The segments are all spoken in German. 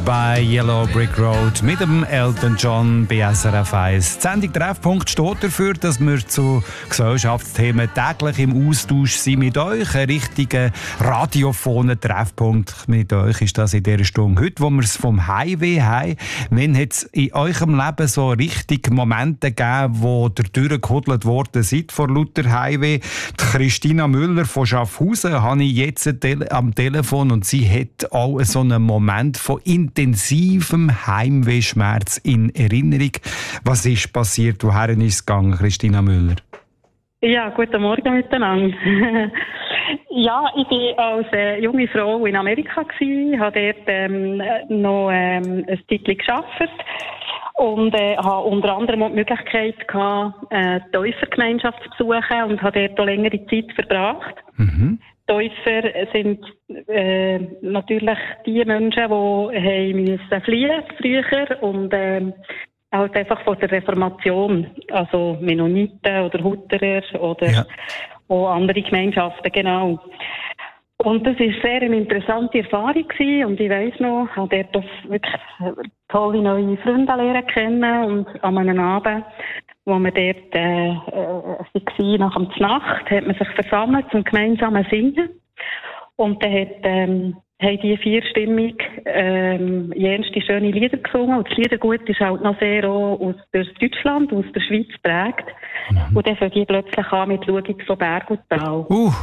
bei Yellow Brick Road mit dem Elton John bei SRF 1. Die Sendung Treffpunkt steht dafür, dass wir zu Gesellschaftsthemen täglich im Austausch sind mit euch. Ein richtiger radiophoner Treffpunkt mit euch ist das in dieser Stunde heute, wo wir es vom Highway haben. Wenn hat es in eurem Leben so richtig Momente gegeben, wo ihr durchgehudelt worden seid vor lauter Highway? Die Christina Müller von Schaffhausen habe ich jetzt am Telefon und sie hat auch so einen Moment von intensivem Heimwehschmerz in Erinnerung. Was ist passiert? Wohin ist es gegangen, Christina Müller? Ja, guten Morgen miteinander. Ja, ich war als junge Frau in Amerika, habe dort noch ein Zeitchen gearbeitet und habe unter anderem auch die Möglichkeit gehabt, die Täufergemeinschaft zu besuchen und habe dort auch längere Zeit verbracht. Mhm. Täufer sind natürlich die Menschen, die fliehen früher und halt einfach von der Reformation, also Mennoniten oder Hutterer oder auch andere Gemeinschaften, genau. Und das war sehr eine interessante Erfahrung gewesen. Und ich weiss noch, ich habe dort wirklich tolle neue Freunde lernen kennen und an einem Abend, wo wir dort waren, nach der Nacht, hat man sich versammelt zum gemeinsamen Singen. Und dann haben die vierstimmig jenste schöne Lieder gesungen. Und das Liedergut ist halt noch sehr auch aus Deutschland, aus der Schweiz geprägt. Mhm. Und dann fangen die plötzlich an mit «Schau ich von Berg und Tal».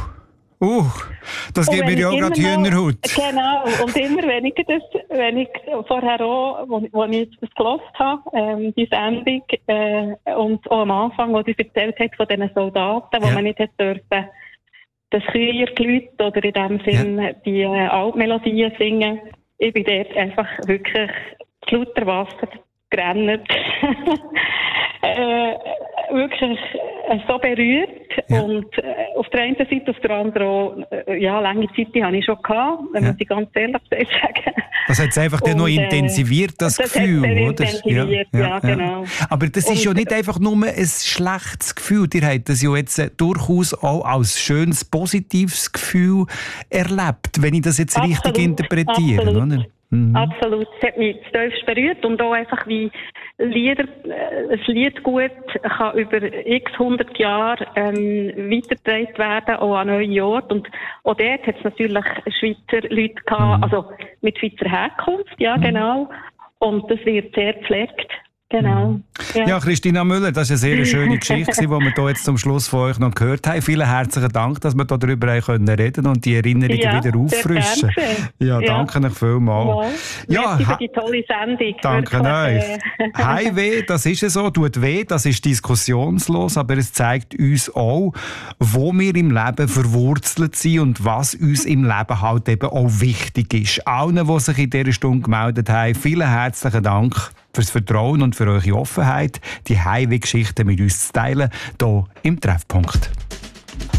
Das gibt mir ja auch gerade Hühnerhaut. Genau, und immer wenn ich vorher auch, wo ich jetzt das gehört habe, die Sendung, und auch am Anfang, wo sie erzählt hat von diesen Soldaten, wo man nicht hätte dürfen, das Chöiergelüt oder in dem Sinn die Altmelodien singen. Ich bin dort einfach wirklich zu lauter Wasser gerannt. Wirklich so berührt. Ja. Und auf der einen Seite, auf der anderen auch, lange Zeit die habe ich schon gehabt, muss ich ganz ehrlich sagen. Das hat es einfach dann noch intensiviert, das Gefühl, oder? Intensiviert, ja, genau. Aber das ist ja nicht einfach nur ein schlechtes Gefühl. Ihr habt das ja jetzt durchaus auch als schönes, positives Gefühl erlebt, wenn ich das jetzt richtig interpretiere, oder? Mhm. Absolut. Es hat mich tiefst berührt und auch einfach wie ein Liedgut kann über x 100 Jahre weitergetragen werden, auch an neue Orte. Und auch dort hat es natürlich Schweizer Leute gehabt, also mit Schweizer Herkunft, ja genau. Und das wird sehr gepflegt. Genau. Ja, Christina Müller, das war eine sehr schöne Geschichte, die wir hier jetzt zum Schluss von euch noch gehört haben. Vielen herzlichen Dank, dass wir darüber reden können und die Erinnerungen wieder auffrischen. Ja, danke euch vielmals. Ja, für die tolle Sendung. Danke euch. Heimweh, das ist so, tut weh, das ist diskussionslos, aber es zeigt uns auch, wo wir im Leben verwurzelt sind und was uns im Leben halt eben auch wichtig ist. Allen, die sich in dieser Stunde gemeldet haben, vielen herzlichen Dank fürs Vertrauen und für eure Offenheit, die Highway-Geschichten mit uns zu teilen, hier im Treffpunkt.